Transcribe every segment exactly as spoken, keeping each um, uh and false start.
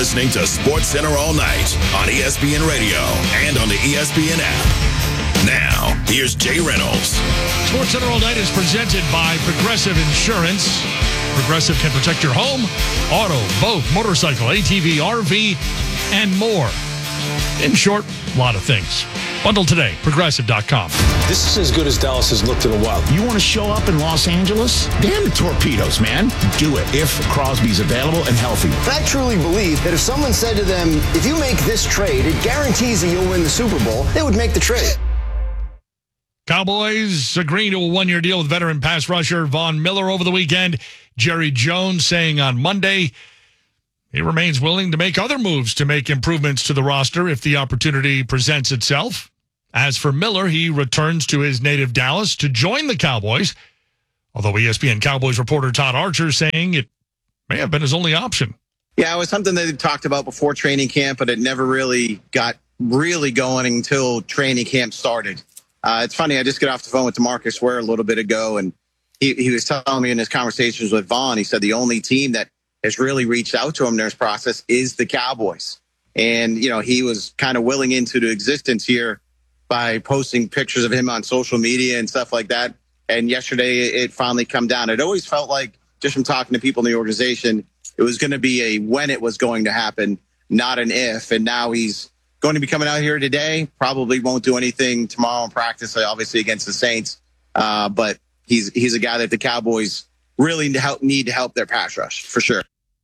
listening to SportsCenter All Night on E S P N Radio and on the E S P N app. Now, here's Jay Reynolds. SportsCenter All Night is presented by Progressive Insurance. Progressive can protect your home, auto, boat, motorcycle, A T V, R V, and more. In short, a lot of things. Bundle today, progressive dot com. This is as good as Dallas has looked in a while. You want to show up in Los Angeles? Damn the Torpedoes, man. Do it if Crosby's available and healthy. I truly believe that if someone said to them, if you make this trade, it guarantees that you'll win the Super Bowl, they would make the trade. Cowboys agreeing to a one-year deal with veteran pass rusher Von Miller over the weekend. Jerry Jones saying on Monday he remains willing to make other moves to make improvements to the roster if the opportunity presents itself. As for Miller, he returns to his native Dallas to join the Cowboys, although E S P N Cowboys reporter Todd Archer saying it may have been his only option. Yeah, it was something that they talked about before training camp, but it never really got really going until training camp started. Uh, it's funny, I just got off the phone with DeMarcus Ware a little bit ago, and he, he was telling me in his conversations with Vaughn, he said the only team that has really reached out to him in this process is the Cowboys. And, you know, he was kind of willing into the existence here by posting pictures of him on social media and stuff like that. And yesterday it finally come down. It always felt like, just from talking to people in the organization, it was going to be a when it was going to happen, not an if. And now he's going to be coming out here today. Probably won't do anything tomorrow in practice, obviously against the Saints. Uh, but he's he's a guy that the Cowboys really need to help, need to help their pass rush, for sure.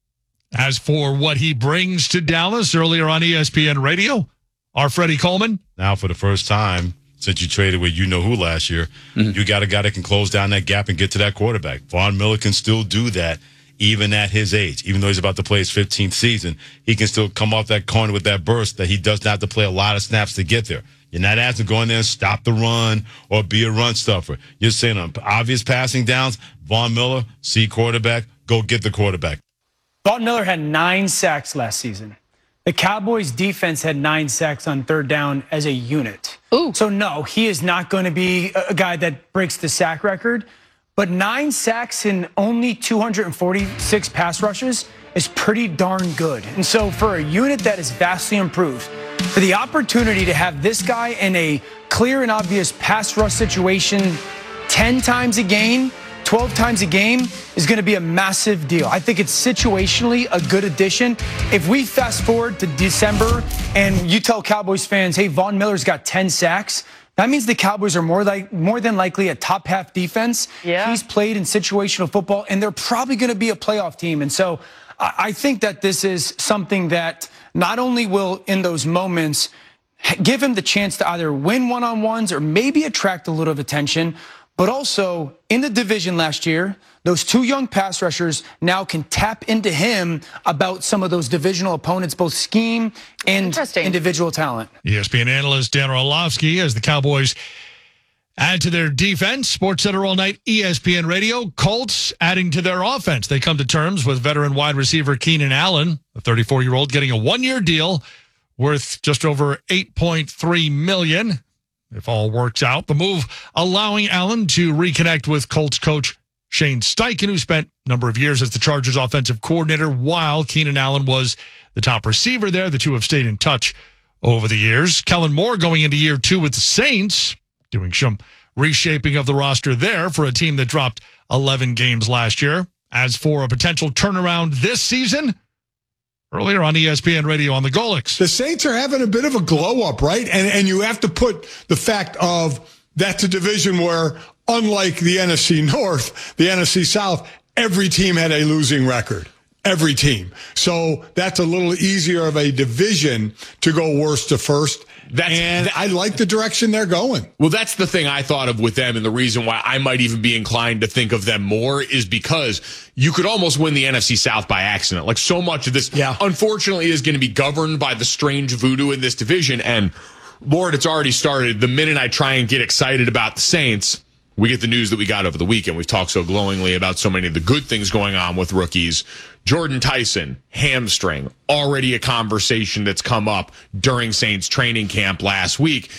As for what he brings to Dallas earlier on E S P N Radio, our Freddie Coleman. Now, for the first time since you traded with you-know-who last year, mm-hmm. you got a guy that can close down that gap and get to that quarterback. Von Miller can still do that even at his age. Even though he's about to play his fifteenth season, he can still come off that corner with that burst that he does not have to play a lot of snaps to get there. You're not asking to go in there and stop the run or be a run stuffer. You're saying on obvious passing downs, Von Miller, see quarterback, go get the quarterback. Von Miller had nine sacks last season. The Cowboys defense had nine sacks on third down as a unit. Ooh. So no, he is not going to be a guy that breaks the sack record, but nine sacks in only two hundred forty-six pass rushes is pretty darn good. And so for a unit that is vastly improved, for the opportunity to have this guy in a clear and obvious pass rush situation ten times a game, twelve times a game is going to be a massive deal. I think it's situationally a good addition. If we fast forward to December and you tell Cowboys fans, hey, Von Miller's got ten sacks, that means the Cowboys are more like more than likely a top half defense. Yeah. He's played in situational football, and they're probably going to be a playoff team. And so I think that this is something that not only will, in those moments, give him the chance to either win one-on-ones or maybe attract a little of attention, but also in the division last year, those two young pass rushers now can tap into him about some of those divisional opponents, both scheme and individual talent. E S P N analyst Dan Orlovsky as the Cowboys add to their defense. SportsCenter All Night, E S P N Radio. Colts adding to their offense. They come to terms with veteran wide receiver Keenan Allen, a thirty-four-year-old, getting a one-year deal worth just over eight point three million dollars. If all works out, the move allowing Allen to reconnect with Colts coach Shane Steichen, who spent a number of years as the Chargers offensive coordinator while Keenan Allen was the top receiver there. The two have stayed in touch over the years. Kellen Moore going into year two with the Saints, doing some reshaping of the roster there for a team that dropped eleven games last year. As for a potential turnaround this season, earlier on E S P N Radio on the Golics. The Saints are having a bit of a glow up, right? And and you have to put the fact of that's a division where, unlike the N F C North, the N F C South, every team had a losing record. Every team. So that's a little easier of a division to go worst to first. That's, and that, I like the direction they're going. Well, that's the thing I thought of with them, and the reason why I might even be inclined to think of them more is because you could almost win the N F C South by accident. Like, so much of this, yeah. unfortunately, is going to be governed by the strange voodoo in this division. And, Lord, it's already started. The minute I try and get excited about the Saints, we get the news that we got over the weekend. We've talked so glowingly about so many of the good things going on with rookies. Jordan Tyson, hamstring, already a conversation that's come up during Saints training camp last week.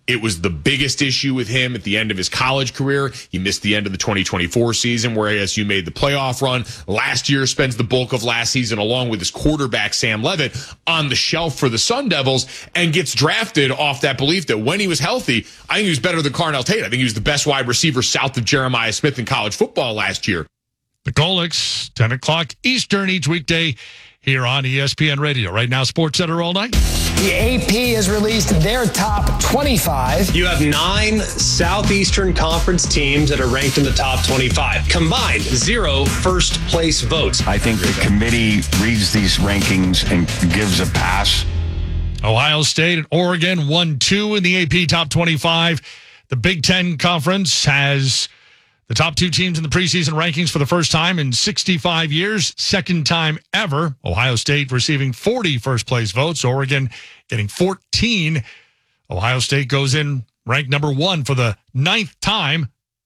It was the biggest issue with him at the end of his college career. He missed the end of the twenty twenty-four season where A S U made the playoff run. Last year spends the bulk of last season along with his quarterback, Sam Levitt, on the shelf for the Sun Devils and gets drafted off that belief that when he was healthy, I think he was better than Carnell Tate. I think he was the best wide receiver south of Jeremiah Smith in college football last year. The Golics, ten o'clock Eastern each weekday here on E S P N Radio. Right now, Sports Center all night. The A P has released their top twenty-five. You have nine Southeastern Conference teams that are ranked in the top twenty-five. Combined, zero first place votes. I think the committee reads these rankings and gives a pass. Ohio State and Oregon, one two in the A P top twenty-five. The Big Ten Conference has the top two teams in the preseason rankings for the first time in sixty-five years, second time ever. Ohio State receiving forty first-place votes. Oregon getting fourteen. Ohio State goes in ranked number one for the ninth time.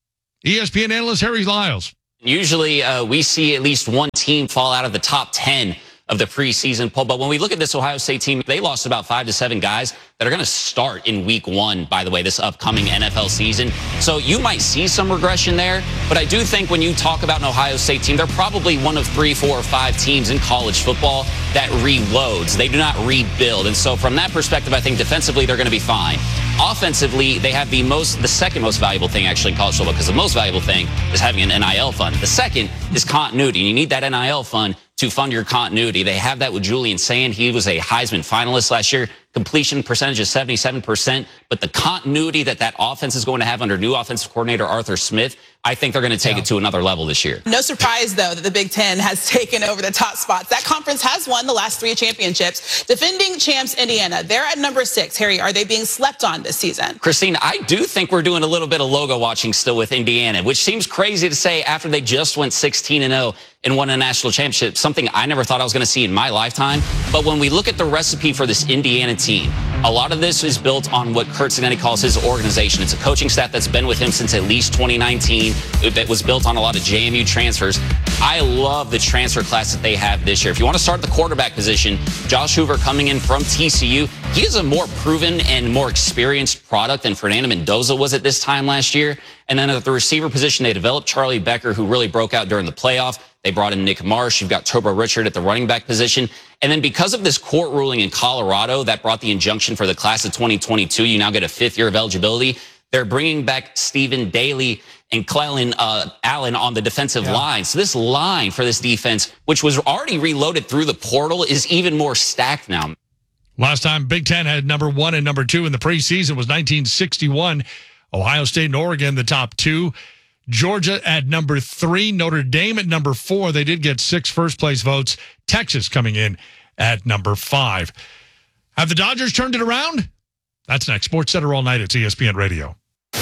E S P N analyst Harry Lyles. Usually uh, we see at least one team fall out of the top ten of the preseason poll. But when we look at this Ohio State team, they lost about five to seven guys that are going to start in week one, by the way, this upcoming N F L season. So you might see some regression there. But I do think when you talk about an Ohio State team, they're probably one of three, four, or five teams in college football that reloads. They do not rebuild. And so from that perspective, I think defensively they're going to be fine. Offensively, they have the most, the second most valuable thing actually in college football, because the most valuable thing is having an N I L fund. The second is continuity. And you need that N I L fund to fund your continuity. They have that with Julian Sand. He was a Heisman finalist last year. Completion percentage is seventy-seven percent. But the continuity that that offense is going to have under new offensive coordinator Arthur Smith, I think they're going to take yeah. it to another level this year. No surprise, though, that the Big Ten has taken over the top spots. That conference has won the last three championships. Defending champs Indiana, they're at number six. Harry, are they being slept on this season? Christine, I do think we're doing a little bit of logo watching still with Indiana, which seems crazy to say after they just went sixteen and oh and won a national championship, something I never thought I was going to see in my lifetime. But when we look at the recipe for this Indiana team, a lot of this is built on what Curt Cignetti calls his organization. It's a coaching staff that's been with him since at least twenty nineteen. That was built on a lot of J M U transfers. I love the transfer class that they have this year. If you want to start at the quarterback position, Josh Hoover coming in from T C U, he is a more proven and more experienced product than Fernando Mendoza was at this time last year. And then at the receiver position, they developed Charlie Becker, who really broke out during the playoff. They brought in Nick Marsh. You've got Turbo Richard at the running back position. And then because of this court ruling in Colorado that brought the injunction for the class of twenty twenty-two, you now get a fifth year of eligibility. They're bringing back Stephen Daly and Clellan uh, Allen on the defensive yeah. line. So this line for this defense, which was already reloaded through the portal, is even more stacked now. Last time Big Ten had number one and number two in the preseason was nineteen sixty-one. Ohio State and Oregon, the top two. Georgia at number three. Notre Dame at number four. They did get six first-place votes. Texas coming in at number five. Have the Dodgers turned it around? That's next. Sports Center all night at E S P N Radio.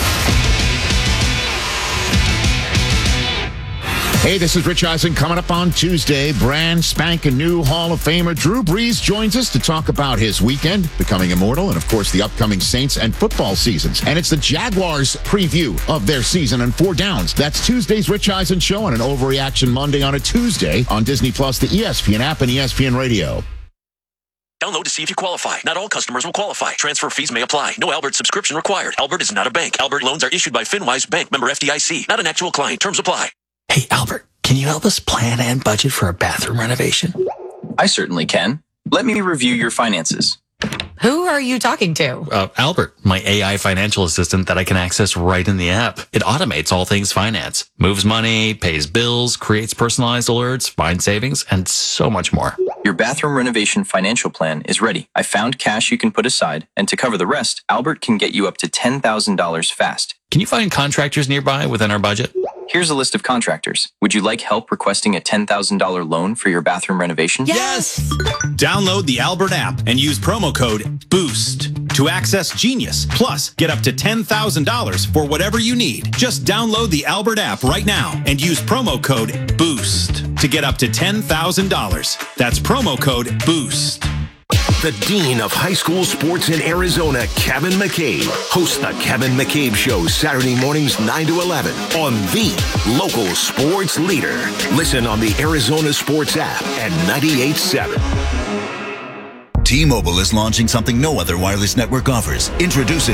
Hey, this is Rich Eisen. Coming up on Tuesday, brand spanking new Hall of Famer Drew Brees joins us to talk about his weekend, becoming immortal, and of course the upcoming Saints and football seasons. And it's the Jaguars preview of their season and four downs. That's Tuesday's Rich Eisen Show on an Overreaction Monday on a Tuesday on Disney Plus, the E S P N app, and E S P N Radio. Download to see if you qualify. Not all customers will qualify. Transfer fees may apply. No Albert subscription required. Albert is not a bank. Albert loans are issued by FinWise Bank, member F D I C. Not an actual client. Terms apply. Hey, Albert, can you help us plan and budget for a bathroom renovation? I certainly can. Let me review your finances. Who are you talking to? Uh, Albert, my A I financial assistant that I can access right in the app. It automates all things finance, moves money, pays bills, creates personalized alerts, finds savings, and so much more. Your bathroom renovation financial plan is ready. I found cash you can put aside, and to cover the rest, Albert can get you up to ten thousand dollars fast. Can you find contractors nearby within our budget? Here's a list of contractors. Would you like help requesting a ten thousand dollars loan for your bathroom renovation? Yes! Download the Albert app and use promo code BOOST to access Genius. Plus, get up to ten thousand dollars for whatever you need. Just download the Albert app right now and use promo code BOOST to get up to ten thousand dollars. That's promo code BOOST. The Dean of High School Sports in Arizona, Kevin McCabe, hosts the Kevin McCabe Show Saturday mornings nine to eleven on the local sports leader. Listen on the Arizona Sports app at ninety-eight point seven. T-Mobile is launching something no other wireless network offers. Introducing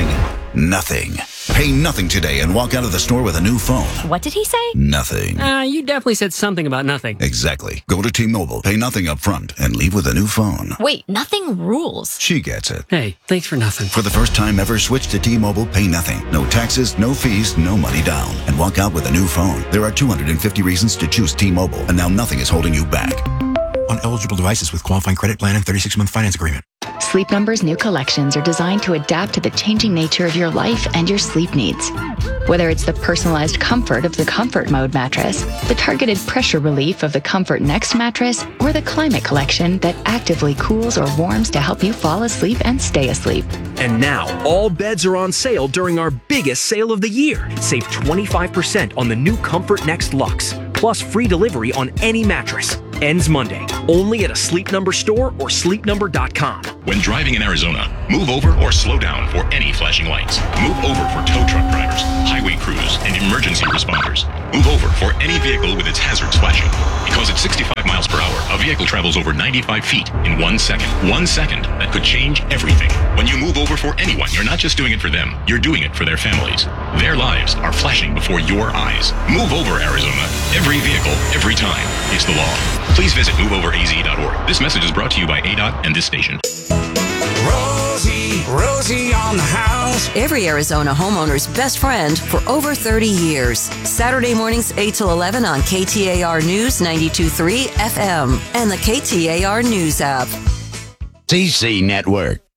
Nothing. Pay nothing today and walk out of the store with a new phone. What did he say? Nothing. Uh, you definitely said something about nothing. Exactly. Go to T-Mobile, pay nothing up front, and leave with a new phone. Wait, nothing rules. She gets it. Hey, thanks for nothing. For the first time ever, switch to T-Mobile, pay nothing. No taxes, no fees, no money down. And walk out with a new phone. There are two hundred fifty reasons to choose T-Mobile, and now nothing is holding you back. On eligible devices with qualifying credit plan and thirty-six month finance agreement. Sleep Number's new collections are designed to adapt to the changing nature of your life and your sleep needs. Whether it's the personalized comfort of the Comfort Mode mattress, the targeted pressure relief of the Comfort Next mattress, or the Climate Collection that actively cools or warms to help you fall asleep and stay asleep. And now, all beds are on sale during our biggest sale of the year. Save twenty-five percent on the new Comfort Next Luxe, plus free delivery on any mattress. Ends Monday, only at a Sleep Number store or sleep number dot com. When driving in Arizona, move over or slow down for any flashing lights. Move over for tow truck drivers, highway crews, and emergency responders. Move over for any vehicle with its hazards flashing. Because at sixty-five miles per hour, a vehicle travels over ninety-five feet in one second. One second that could change everything. When you move over for anyone, you're not just doing it for them, you're doing it for their families. Their lives are flashing before your eyes. Move over, Arizona. Every vehicle, every time. It's the law. Please visit move over a z dot org. This message is brought to you by A D O T and this station. Rosie, Rosie on the house. Every Arizona homeowner's best friend for over thirty years. Saturday mornings eight till eleven on K T A R News ninety-two point three F M and the K T A R News app. C C Network.